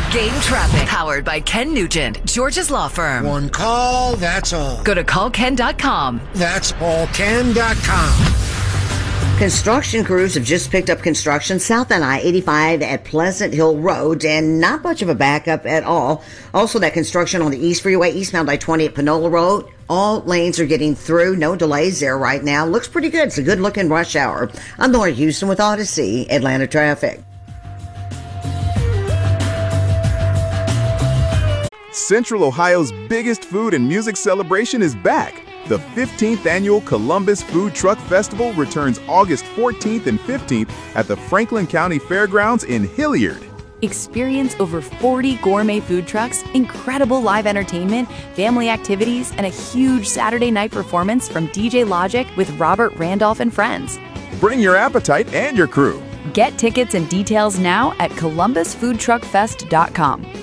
Game traffic. Powered by Ken Nugent, George's law firm. One call, that's all. Go to callken.com. That's callken.com. Construction crews have just picked up construction south on I-85 at Pleasant Hill Road, and not much of a backup at all. Also, that construction on the East Freeway, eastbound I-20 at Panola Road. All lanes are getting through. No delays there right now. Looks pretty good. It's a good-looking rush hour. I'm Nora Houston with Odyssey Atlanta traffic. Central Ohio's biggest food and music celebration is back. The 15th annual Columbus Food Truck Festival returns August 14th and 15th at the Franklin County Fairgrounds in Hilliard. Experience over 40 gourmet food trucks, incredible live entertainment, family activities, and a huge Saturday night performance from DJ Logic with Robert Randolph and friends. Bring your appetite and your crew. Get tickets and details now at columbusfoodtruckfest.com.